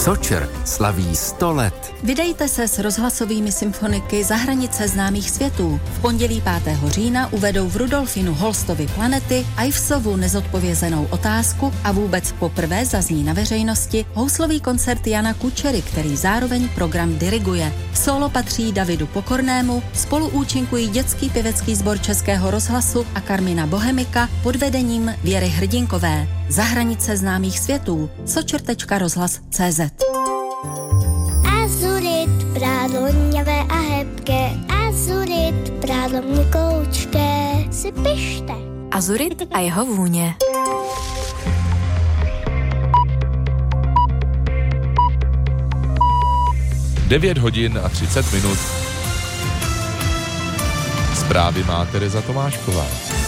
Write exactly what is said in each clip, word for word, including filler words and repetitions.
Sočer slaví sto let. Vydejte se s rozhlasovými symfoniky za hranice známých světů. V pondělí pátého října uvedou v Rudolfinu Holstovi Planety, Ivesovu Nezodpovězenou otázku a vůbec poprvé zazní na veřejnosti houslový koncert Jana Kučery, který zároveň program diriguje. Solo patří Davidu Pokornému, spolu účinkují dětský pěvecký sbor Českého rozhlasu a Karmina Bohemika pod vedením Věry Hrdinkové. Za hranice známých světů. sočer tečka rozhlas tečka cé zet. Azurit, prádlo hněvé a hebké, azurit, prádlo měkoučké, si pište. Azurit a jeho vůně. devět hodin a třicet minut. Zprávy má Tereza Tomášková.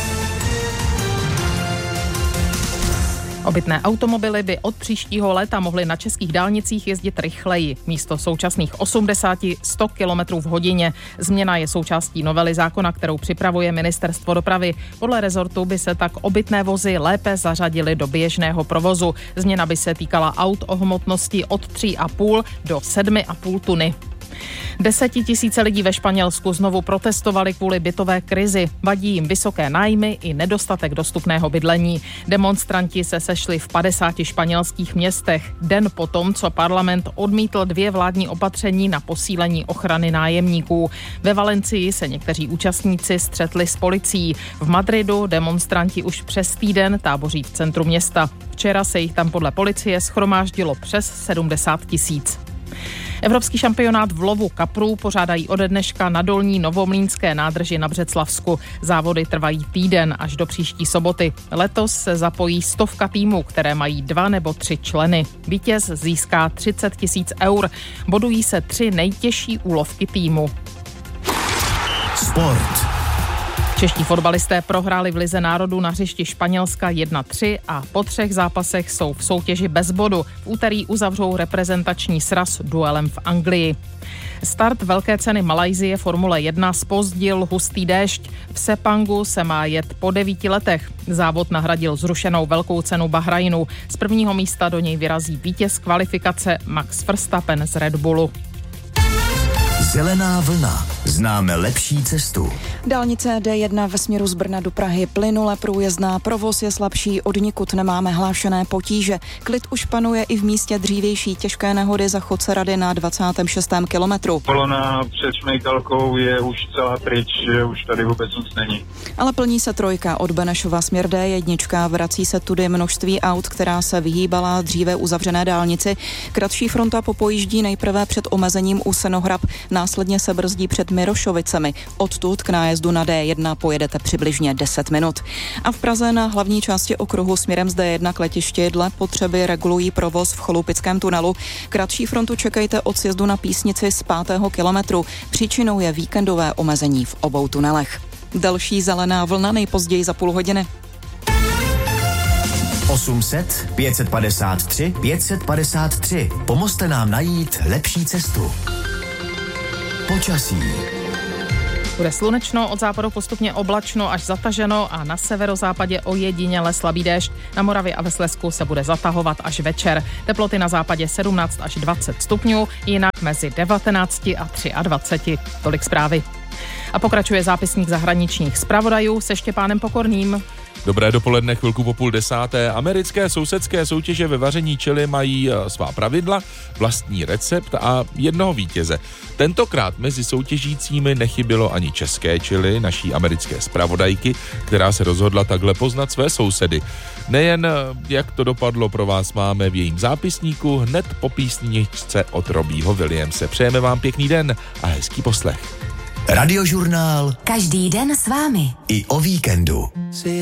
Obytné automobily by od příštího léta mohly na českých dálnicích jezdit rychleji. Místo současných osmdesát až sto kilometrů v hodině. Změna je součástí novely zákona, kterou připravuje Ministerstvo dopravy. Podle rezortu by se tak obytné vozy lépe zařadily do běžného provozu. Změna by se týkala aut o hmotnosti od tři a půl do sedm a půl tuny. Desetitisíce lidí ve Španělsku znovu protestovali kvůli bytové krizi. Vadí jim vysoké nájmy i nedostatek dostupného bydlení. Demonstranti se sešli v padesáti španělských městech. Den potom, co parlament odmítl dvě vládní opatření na posílení ochrany nájemníků. Ve Valencii se někteří účastníci střetli s policií. V Madridu demonstranti už přes týden táboří v centru města. Včera se jich tam podle policie shromáždilo přes sedmdesát tisíc. Evropský šampionát v lovu kaprů pořádají ode dneška na Dolní Novomlýnské nádrži na Břeclavsku. Závody trvají týden až do příští soboty. Letos se zapojí stovka týmů, které mají dva nebo tři členy. Vítěz získá třicet tisíc eur. Bodují se tři nejtěžší úlovky týmu. Sport. Čeští fotbalisté prohráli v Lize národů na hřišti Španělska jedna tři a po třech zápasech jsou v soutěži bez bodu. V úterý uzavřou reprezentační sraz duelem v Anglii. Start velké ceny Malajsie Formule jedna zpozdil hustý déšť. V Sepangu se má jet po devíti letech. Závod nahradil zrušenou velkou cenu Bahrajnu. Z prvního místa do něj vyrazí vítěz kvalifikace Max Verstappen z Red Bullu. Zelená vlna. Známe lepší cestu. Dálnice D jedna ve směru z Brna do Prahy plynule průjezdná, provoz je slabší, odnikud nemáme hlášené potíže. Klid už panuje i v místě dřívější těžké nehody za Chodcerady na dvacátém šestém kilometru. Kolona před Šmejkalkou je už celá pryč, že už tady vůbec nic není. Ale plní se trojka od Benešova směr D jedna, vrací se tudy množství aut, která se vyhýbala dříve uzavřené dálnici. Kratší fronta popojíždí nejprve před omezením u Senohrab, následně se brzdí před Mirošovicemi. Odtud k nájezdu na D jedna pojedete přibližně deset minut. A v Praze na hlavní části okruhu směrem z D jedna k letišti dle potřeby regulují provoz v Cholupickém tunelu. Kratší frontu čekejte od sjezdu na Písnici z pátého kilometru. Příčinou je víkendové omezení v obou tunelech. Další zelená vlna nejpozději za půl hodiny. osm set, pět set padesát tři, pět set padesát tři. Pomozte nám najít lepší cestu. Počasí. Bude slunečno, od západu postupně oblačno až zataženo a na severozápadě ojediněle slabý déšť. Na Moravě a ve Slezsku se bude zatahovat až večer. Teploty na západě sedmnáct až dvacet stupňů, jinak mezi devatenáct a dvacet tři. Tolik zprávy. A pokračuje zápisník zahraničních zpravodajů se Štěpánem Pokorným. Dobré dopoledne, chvilku po půl desáté. Americké sousedské soutěže ve vaření chili mají svá pravidla, vlastní recept a jednoho vítěze. Tentokrát mezi soutěžícími nechybělo ani české chili, naší americké zpravodajky, která se rozhodla takhle poznat své sousedy. Nejen jak to dopadlo, pro vás máme v jejím zápisníku hned po písničce od Robbieho Williamse. Přejeme vám pěkný den a hezký poslech. Radiožurnál. Každý den s vámi. I o víkendu.